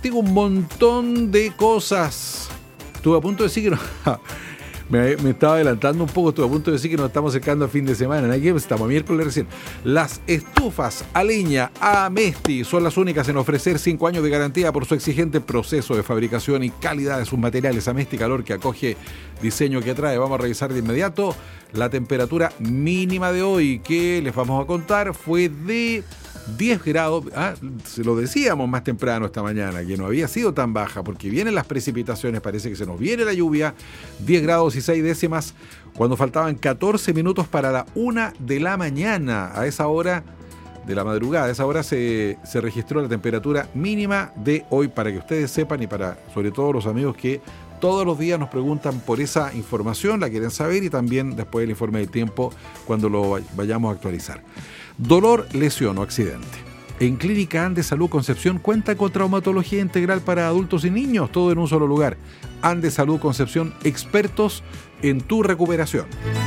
Tengo un montón de cosas. Estuve a punto de decir que no... Me estaba adelantando un poco, estuve a punto de decir que nos estamos acercando a fin de semana. Aquí estamos a miércoles recién. Las estufas a leña Amesti son las únicas en ofrecer 5 años de garantía por su exigente proceso de fabricación y calidad de sus materiales. Amesti Calor, que acoge, diseño que atrae. Vamos a revisar de inmediato la temperatura mínima de hoy, que les vamos a contar fue de 10 grados, se lo decíamos más temprano esta mañana, que no había sido tan baja, porque vienen las precipitaciones, parece que se nos viene la lluvia. 10 grados y 6 décimas, cuando faltaban 14 minutos para la 1 de la mañana. A esa hora de la madrugada, a esa hora se registró la temperatura mínima de hoy, para que ustedes sepan, y para sobre todo los amigos que todos los días nos preguntan por esa información, la quieren saber, y también después el informe del tiempo cuando lo vayamos a actualizar. Dolor, lesión o accidente. En Clínica Andes Salud Concepción cuenta con traumatología integral para adultos y niños, todo en un solo lugar. Andes Salud Concepción, expertos en tu recuperación.